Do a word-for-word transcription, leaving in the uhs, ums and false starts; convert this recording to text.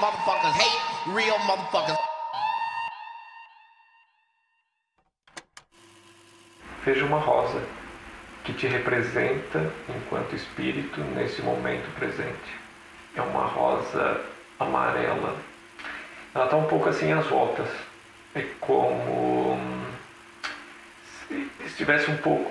motherfuckers hate real motherfuckers. Veja uma rosa que te representa enquanto espírito nesse momento presente. É uma rosa amarela. Ela está um pouco assim às voltas. É como se estivesse um pouco